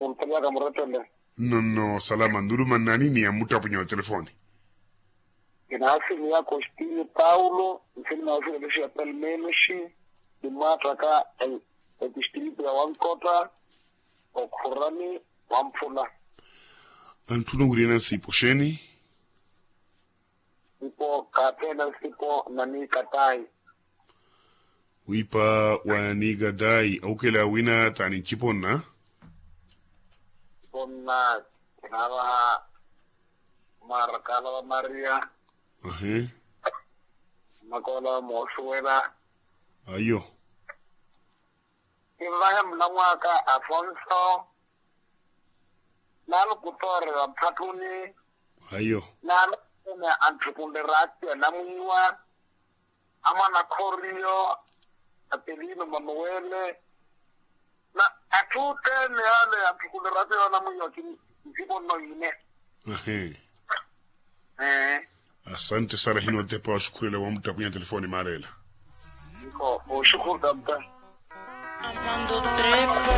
Untalia kamuratele. No, salama. Nduru manani ni ya muta punyo telefoni. Inasi ni ya Costini Paulo, mfini na wafiri leshi ya Pelmeneshi, Dimatraka, district ya Wankota, Okurani, Wampula. Antuno ngurina sipo sheni? Sipo Katena, sipo Nani Katai. Wipa waniga dai aukela wina tani chipona? Pona, kinara Marakala wa Maria. Makola Mosuela. Ayo. Ibrahim Namwaka Afonso. Nalo kutore wa Patuni. Ayo. Nalo kuna antukunderati ya Namuiwa. Ama na Korio. Apelino Manuele. Na atute ni hale antukunderati ya Namuiwa kipo no ine. Asante sana hino tepa wa shukurela wa muta punyo telefoni marela. Niko, shukuru dabda.